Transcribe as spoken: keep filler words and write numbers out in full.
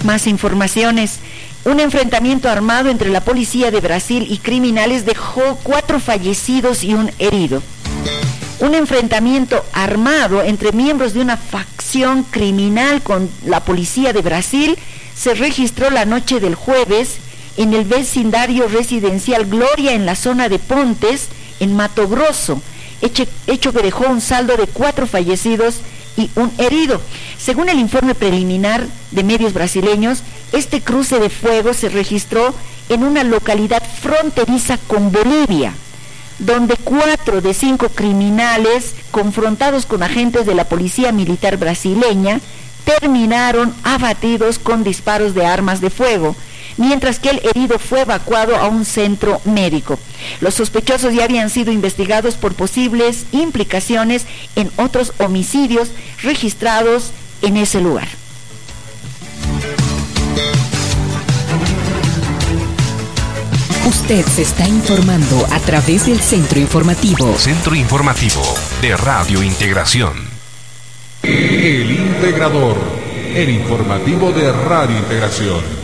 Más informaciones. Un enfrentamiento armado entre la policía de Brasil y criminales dejó cuatro fallecidos y un herido. Un enfrentamiento armado entre miembros de una facción criminal con la policía de Brasil se registró la noche del jueves en el vecindario residencial Gloria, en la zona de Pontes, en Mato Grosso, hecho, hecho que dejó un saldo de cuatro fallecidos y un herido. Según el informe preliminar de medios brasileños, este cruce de fuego se registró en una localidad fronteriza con Bolivia, donde cuatro de cinco criminales confrontados con agentes de la policía militar brasileña terminaron abatidos con disparos de armas de fuego, mientras que el herido fue evacuado a un centro médico. Los sospechosos ya habían sido investigados por posibles implicaciones en otros homicidios registrados en ese lugar. Usted se está informando a través del Centro Informativo. Centro Informativo de Radio Integración. El Integrador, el informativo de Radio Integración.